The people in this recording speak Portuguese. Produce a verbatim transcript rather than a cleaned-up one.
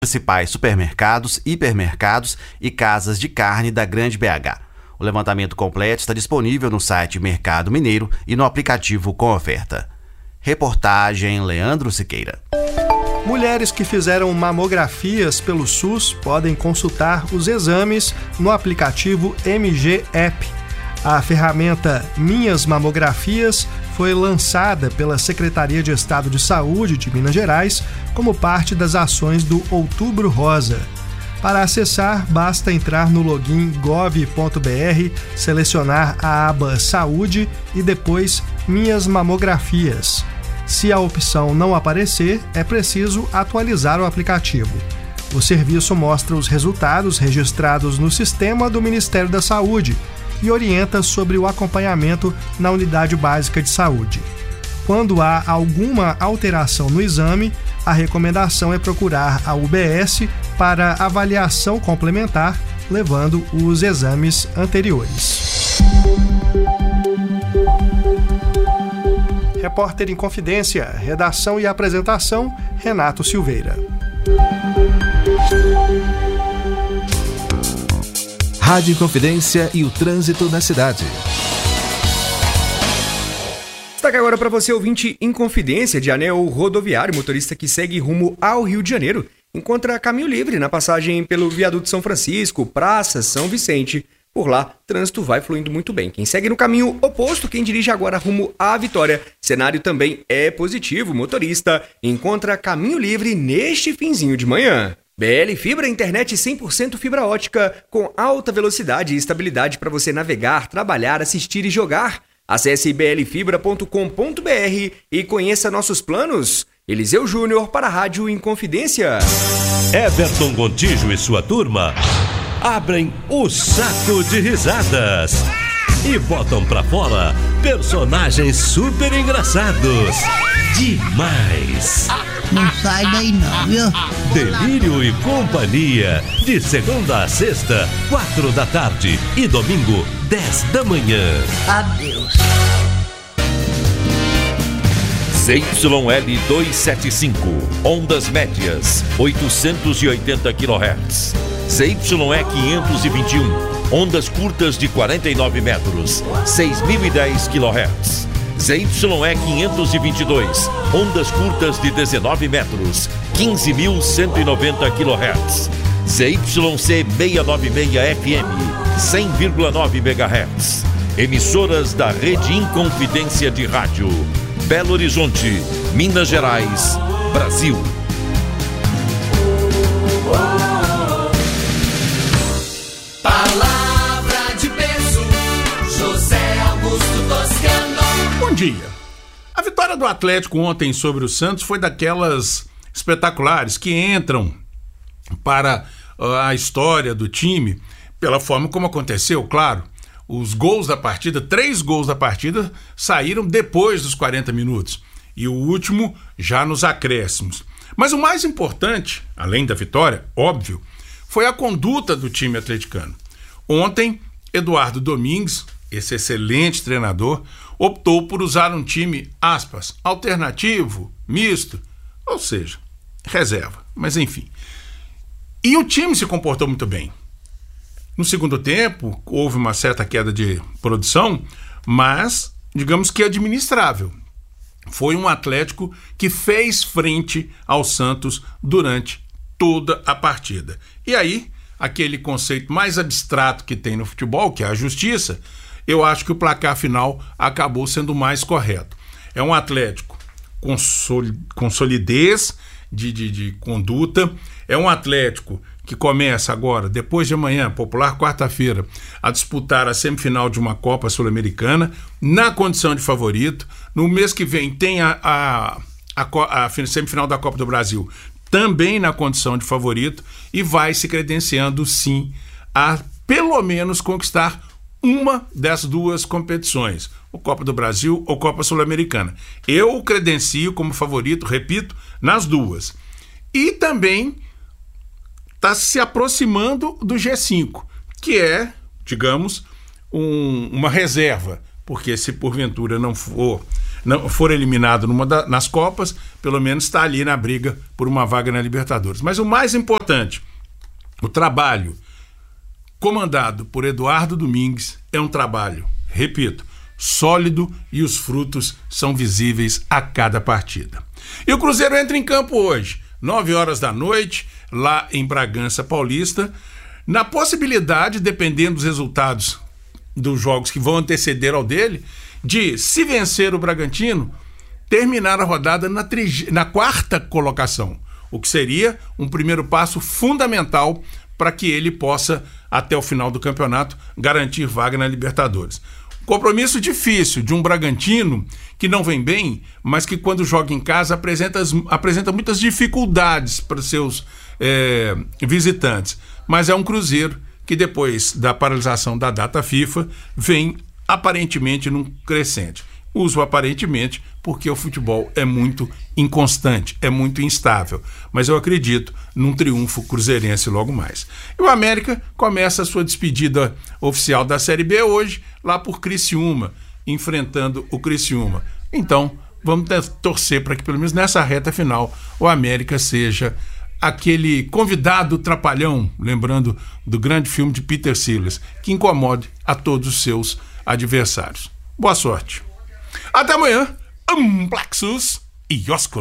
principais supermercados, hipermercados e casas de carne da Grande B H. O levantamento completo está disponível no site Mercado Mineiro e no aplicativo Com Oferta. Reportagem Leandro Siqueira. Mulheres que fizeram mamografias pelo SUS podem consultar os exames no aplicativo M G App. A ferramenta Minhas Mamografias foi lançada pela Secretaria de Estado de Saúde de Minas Gerais como parte das ações do Outubro Rosa. Para acessar, basta entrar no login gov ponto br, selecionar a aba Saúde e depois Minhas Mamografias. Se a opção não aparecer, é preciso atualizar o aplicativo. O serviço mostra os resultados registrados no sistema do Ministério da Saúde e orienta sobre o acompanhamento na unidade básica de saúde. Quando há alguma alteração no exame, a recomendação é procurar a U B S para avaliação complementar, levando os exames anteriores. Repórter em Confidência, redação e apresentação, Renato Silveira. Rádio Confidência e o trânsito na cidade. Destaque agora para você, ouvinte em Confidência, de anel rodoviário, motorista que segue rumo ao Rio de Janeiro. Encontra caminho livre na passagem pelo viaduto São Francisco, Praça São Vicente. Por lá, trânsito vai fluindo muito bem. Quem segue no caminho oposto, quem dirige agora rumo à Vitória. Cenário também é positivo. Motorista encontra caminho livre neste finzinho de manhã. B L Fibra, internet cem por cento fibra ótica com alta velocidade e estabilidade para você navegar, trabalhar, assistir e jogar. Acesse b l fibra ponto com ponto b r e conheça nossos planos. Eliseu Júnior para a Rádio Inconfidência. Everton Gontijo e sua turma abrem o saco de risadas e botam pra fora personagens super engraçados. Demais! Não sai daí não, viu? Delírio e Companhia, de segunda a sexta, quatro da tarde e domingo, dez da manhã. Adeus. Z Y L duzentos e setenta e cinco, ondas médias, oitocentos e oitenta quilohertz. Z Y E quinhentos e vinte e um, ondas curtas de quarenta e nove metros, seis mil e dez quilohertz. Z Y E quinhentos e vinte e dois, ondas curtas de dezenove metros, quinze mil cento e noventa quilohertz. Z Y C seiscentos e noventa e seis F M, cem vírgula nove megahertz. Emissoras da Rede Inconfidência de Rádio. Belo Horizonte, Minas Gerais, Brasil. Palavra de peso, José Augusto Toscano. Bom dia. A vitória do Atlético ontem sobre o Santos foi daquelas espetaculares que entram para uh, a história do time pela forma como aconteceu, claro. Os gols da partida, três gols da partida, saíram depois dos quarenta minutos. E o último já nos acréscimos. Mas o mais importante, além da vitória, óbvio, foi a conduta do time atleticano. Ontem, Eduardo Domingues, esse excelente treinador, optou por usar um time, aspas, alternativo, misto, ou seja, reserva, mas enfim. E o time se comportou muito bem. No segundo tempo, houve uma certa queda de produção, mas, digamos que administrável. Foi um Atlético que fez frente ao Santos durante toda a partida. E aí, aquele conceito mais abstrato que tem no futebol, que é a justiça, eu acho que o placar final acabou sendo mais correto. É um Atlético com, sol, com solidez de, de, de conduta, é um Atlético que começa agora, depois de amanhã, popular quarta-feira, a disputar a semifinal de uma Copa Sul-Americana, na condição de favorito. No mês que vem tem a, a, a, a semifinal da Copa do Brasil, também na condição de favorito, e vai se credenciando, sim, a pelo menos conquistar uma das duas competições, o Copa do Brasil ou Copa Sul-Americana. Eu o credencio como favorito, repito, nas duas. E também está se aproximando do G cinco, que é, digamos, um, uma reserva, porque se porventura não for não for eliminado numa da, nas Copas, pelo menos está ali na briga por uma vaga na Libertadores. Mas o mais importante, o trabalho comandado por Eduardo Domingues é um trabalho, repito, sólido, e os frutos são visíveis a cada partida. E o Cruzeiro entra em campo hoje, nove horas da noite, lá em Bragança Paulista, na possibilidade, dependendo dos resultados dos jogos que vão anteceder ao dele, de, se vencer o Bragantino, terminar a rodada na, trige... na quarta colocação, o que seria um primeiro passo fundamental para que ele possa, até o final do campeonato, garantir vaga na Libertadores. Compromisso difícil de um Bragantino que não vem bem, mas que quando joga em casa apresenta, apresenta muitas dificuldades para os seus é, visitantes. Mas é um Cruzeiro que depois da paralisação da data FIFA vem aparentemente num crescente. Uso aparentemente porque o futebol é muito inconstante, é muito instável. Mas eu acredito num triunfo cruzeirense logo mais. E o América começa a sua despedida oficial da Série B hoje, lá por Criciúma, enfrentando o Criciúma. Então, vamos torcer para que pelo menos nessa reta final o América seja aquele convidado trapalhão, lembrando do grande filme de Peter Sellers, que incomode a todos os seus adversários. Boa sorte. Até amanhã. Amplexus e Oscar.